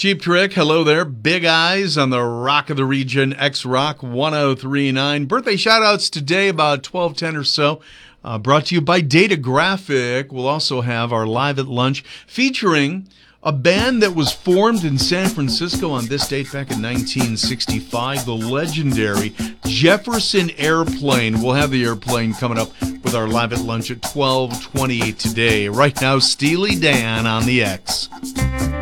Cheap Trick, hello there. Big Eyes on the Rock of the Region, X-Rock 1039. Birthday shout-outs today, about 12:10 or so. Brought to you by Data Graphic. We'll also have our Live at Lunch featuring a band that was formed in San Francisco on this date back in 1965, the legendary Jefferson Airplane. We'll have the Airplane coming up with our Live at Lunch at 12:28 today. Right now, Steely Dan on the X.